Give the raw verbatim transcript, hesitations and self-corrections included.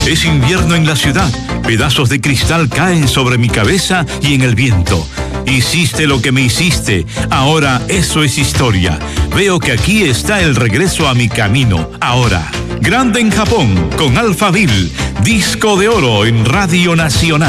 Es invierno en la ciudad. Pedazos de cristal caen sobre mi cabeza y en el viento. Hiciste lo que me hiciste. Ahora eso es historia. Veo que aquí está el regreso a mi camino. Ahora, Grande en Japón con Alphaville. Disco de oro en Radio Nacional.